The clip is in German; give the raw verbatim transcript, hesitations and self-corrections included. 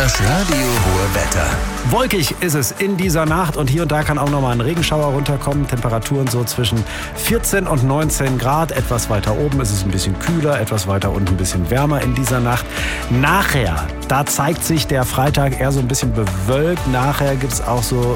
Das Radio Ruhr Wetter. Wolkig ist es in dieser Nacht und hier und da kann auch nochmal ein Regenschauer runterkommen. Temperaturen so zwischen vierzehn und neunzehn Grad. Etwas weiter oben ist es ein bisschen kühler, etwas weiter unten ein bisschen wärmer in dieser Nacht. Nachher, da zeigt sich der Freitag eher so ein bisschen bewölkt. Nachher gibt es auch so